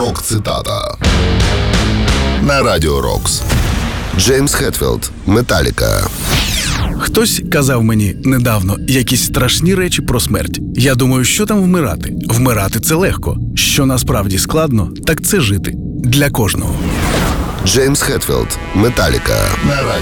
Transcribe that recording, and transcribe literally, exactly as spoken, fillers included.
Рок-цитата на Радіо Рокс. Джеймс Хетфілд, Металіка. Хтось казав мені недавно якісь страшні речі про смерть. Я думаю, що там вмирати? Вмирати – це легко. Що насправді складно, так це жити. Для кожного. Джеймс Хетфілд, Металіка на Радіо